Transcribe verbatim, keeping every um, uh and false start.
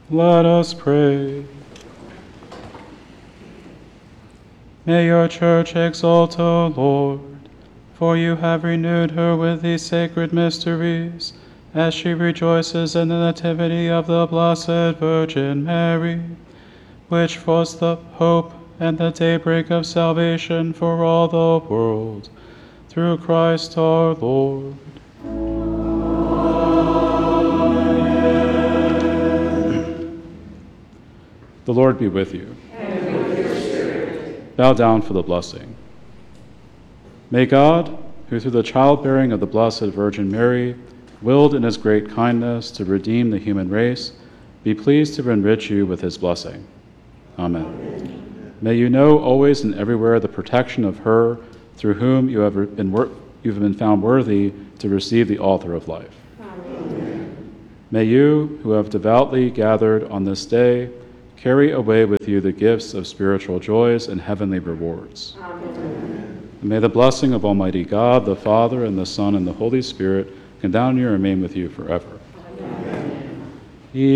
Let us pray. May your church exalt, O Lord, for you have renewed her with these sacred mysteries, as she rejoices in the nativity of the Blessed Virgin Mary, which was the hope and the daybreak of salvation for all the world, through Christ our Lord. The Lord be with you. And with your spirit. Bow down for the blessing. May God, who through the childbearing of the Blessed Virgin Mary willed in his great kindness to redeem the human race, be pleased to enrich you with his blessing. Amen. Amen. May you know always and everywhere the protection of her through whom you have been, wor- you have been found worthy to receive the author of life. Amen. May you, who have devoutly gathered on this day, carry away with you the gifts of spiritual joys and heavenly rewards. Amen. And may the blessing of Almighty God, the Father, and the Son, and the Holy Spirit continue to remain with you forever.